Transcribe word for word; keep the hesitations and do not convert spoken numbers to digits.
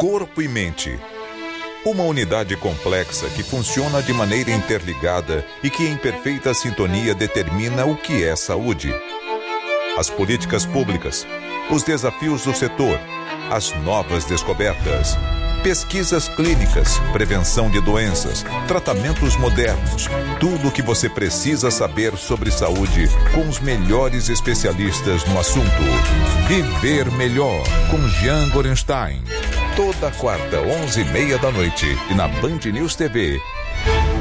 Corpo e mente. Uma unidade complexa que funciona de maneira interligada e que em perfeita sintonia determina o que é saúde. As políticas públicas, os desafios do setor, as novas descobertas, pesquisas clínicas, prevenção de doenças, tratamentos modernos, tudo o que você precisa saber sobre saúde com os melhores especialistas no assunto. Viver Melhor, com Jean Gorenstein. Toda quarta, onze e meia da noite, e na Band News T V.